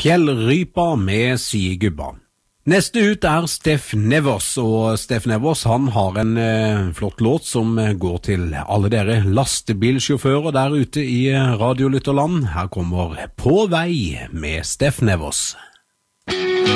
Fjellrypa med Sigubba. Neste ut Steff Nevers, og Steff Nevers han har en flott låt som går til alle dere lastebilsjåfører der ute i radiolytterland. Her kommer På vei med Steff Nevers.